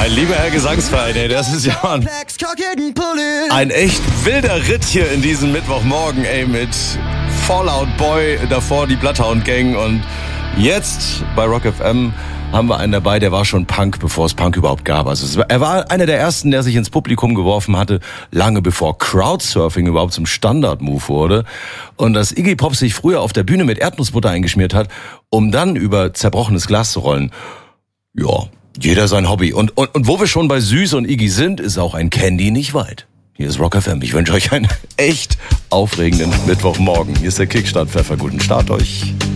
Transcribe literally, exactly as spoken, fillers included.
Mein lieber Herr Gesangsverein, ey, das ist ja ein, ein echt wilder Ritt hier in diesem Mittwochmorgen, ey, mit Fallout Boy, davor die Bloodhound Gang und jetzt bei Rock F M haben wir einen dabei, der war schon Punk, bevor es Punk überhaupt gab. Also es war, er war einer der ersten, der sich ins Publikum geworfen hatte, lange bevor Crowdsurfing überhaupt zum Standard-Move wurde. Und dass Iggy Pop sich früher auf der Bühne mit Erdnussbutter eingeschmiert hat, um dann über zerbrochenes Glas zu rollen. Ja, jeder sein Hobby. Und, und, und wo wir schon bei Süß und Iggy sind, ist auch ein Candy nicht weit. Hier ist Rock F M. Ich wünsche euch einen echt aufregenden Mittwochmorgen. Hier ist der Kickstart-Pfeffer. Guten Start euch.